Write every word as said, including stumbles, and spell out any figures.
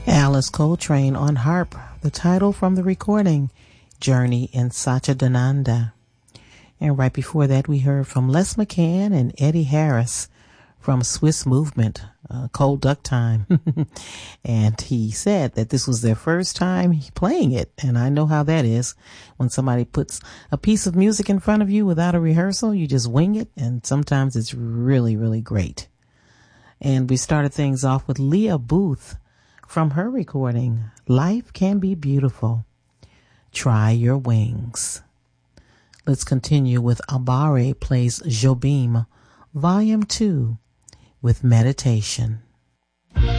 Alice Coltrane on harp, the title from the recording, Journey in Satchidananda. And right before that, we heard from Les McCann and Eddie Harris from Swiss Movement, uh, Cold Duck Time. And he said that this was their first time playing it. And I know how that is. When somebody puts a piece of music in front of you without a rehearsal, you just wing it. And sometimes it's really, really great. And we started things off with Leah Booth from her recording, Life Can Be Beautiful. Try Your Wings. Let's continue with Abare plays Jobim, Volume two, with Meditation.